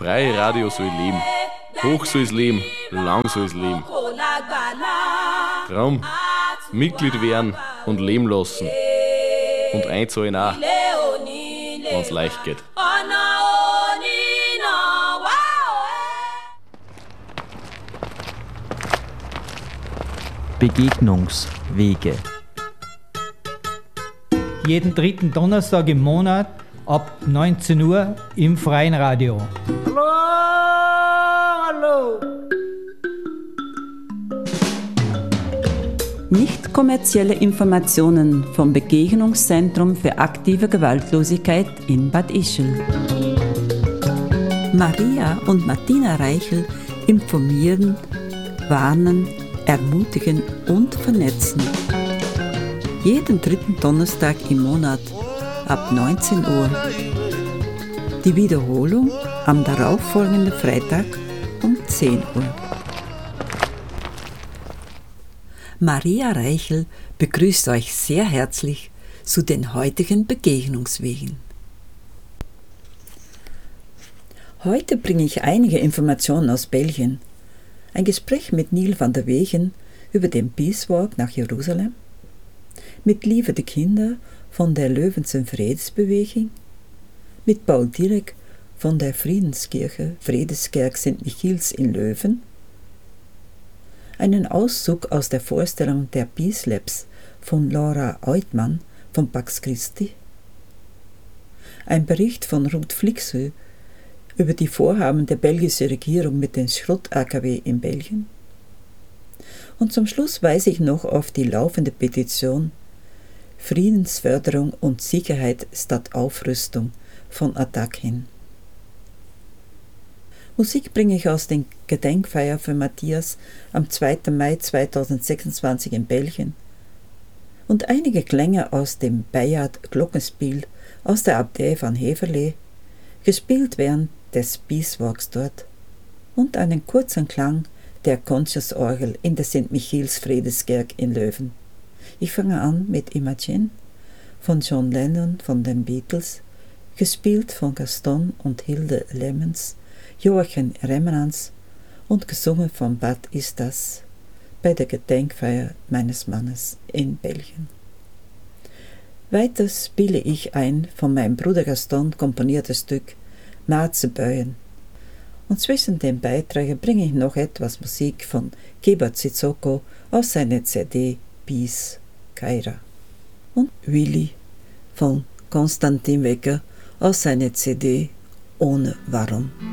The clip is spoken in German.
Freie Radio soll leben. Hoch soll es leben, lang soll es leben. Drum, Mitglied werden und leben lassen. Und einzahlen auch, wenn es leicht geht. Begegnungswege. Jeden dritten Donnerstag im Monat ab 19 Uhr im Freien Radio. Hallo, hallo. Nicht kommerzielle Informationen vom Begegnungszentrum für aktive Gewaltlosigkeit in Bad Ischl. Maria und Martina Reichel informieren, warnen, ermutigen und vernetzen. Jeden dritten Donnerstag im Monat ab 19 Uhr. Die Wiederholung am darauffolgenden Freitag um 10 Uhr. Maria Reichel begrüßt euch sehr herzlich zu den heutigen Begegnungswegen. Heute bringe ich einige Informationen aus Belgien. Ein Gespräch mit Neil van der Wegen über den Peace Walk nach Jerusalem, mit Lieve de Kinder von der Löwensen Vredesbeweging, mit Paul Dirk von der Friedenskirche Vredeskerk St. Michiels in Leuven, einen Auszug aus der Vorstellung der Peace Labs von Laura Uitmann von Pax Christi, ein Bericht von Ruth Flixö über die Vorhaben der belgischen Regierung mit den Schrott-AKW in Belgien. Und zum Schluss weise ich noch auf die laufende Petition Friedensförderung und Sicherheit statt Aufrüstung von ATTAC hin. Musik bringe ich aus den Gedenkfeier für Matthias am 2. Mai 2026 in Belgien und einige Klänge aus dem Bayard Glockenspiel aus der Abtei van Heverlee, gespielt während des Peace Walks dort, und einen kurzen Klang der Conscious-Orgel in der St. Michiels Vredeskerk in Leuven. Ich fange an mit Imagine von John Lennon von den Beatles, gespielt von Gaston und Hilde Lemmens, Joachim Remmerans und gesungen von Bad Istas bei der Gedenkfeier meines Mannes in Belgien. Weiter spiele ich ein von meinem Bruder Gaston komponiertes Stück Marzeböen. Und zwischen den Beiträgen bringe ich noch etwas Musik von Keba Zizoko aus seiner CD Peace Kaira und Willy von Konstantin Wecker aus seiner CD Ohne Warum.